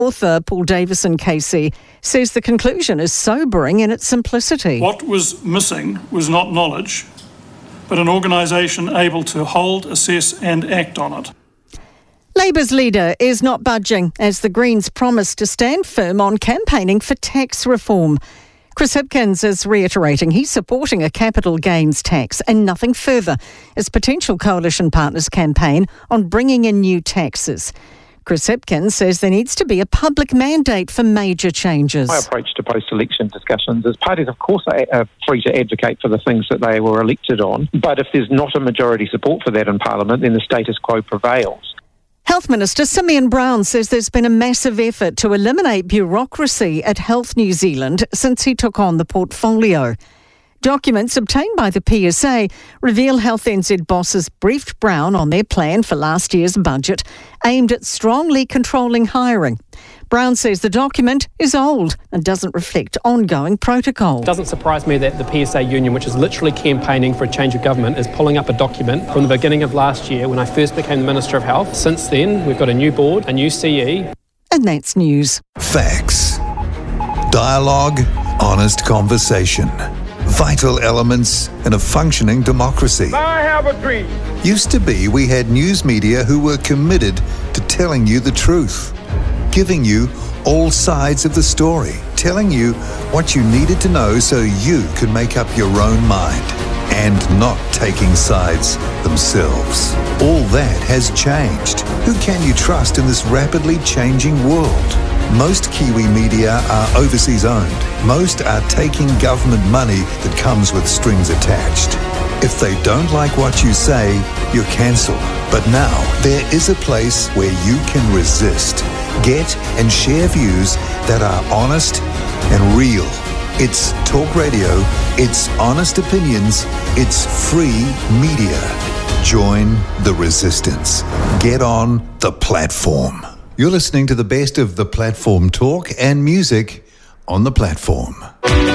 Author Paul Davison Casey says the conclusion is sobering in its simplicity. What was missing was not knowledge, but an organisation able to hold, assess and act on it. Labour's leader is not budging as the Greens promise to stand firm on campaigning for tax reform. Chris Hipkins is reiterating he's supporting a capital gains tax and nothing further as potential coalition partners campaign on bringing in new taxes. Chris Hipkins says there needs to be a public mandate for major changes. My approach to post-election discussions is parties, of course, are free to advocate for the things that they were elected on, but if there's not a majority support for that in Parliament, then the status quo prevails. Health Minister Simeon Brown says there's been a massive effort to eliminate bureaucracy at Health New Zealand since he took on the portfolio. Documents obtained by the PSA reveal Health NZ bosses briefed Brown on their plan for last year's budget aimed at strongly controlling hiring. Brown says the document is old and doesn't reflect ongoing protocol. It doesn't surprise me that the PSA union, which is literally campaigning for a change of government, is pulling up a document from the beginning of last year when I first became the Minister of Health. Since then, we've got a new board, a new CE. And that's news. Facts. Dialogue. Honest conversation. Vital elements in a functioning democracy. I have a dream. Used to be we had news media who were committed to telling you the truth, giving you all sides of the story, telling you what you needed to know so you could make up your own mind, and not taking sides themselves. All that has changed. Who can you trust in this rapidly changing world? Most Kiwi media are overseas owned. Most are taking government money that comes with strings attached. If they don't like what you say, you're cancelled. But now, there is a place where you can resist, get and share views that are honest and real. It's talk radio, it's honest opinions, it's free media. Join the resistance. Get on the platform. You're listening to the best of the platform talk and music on the platform.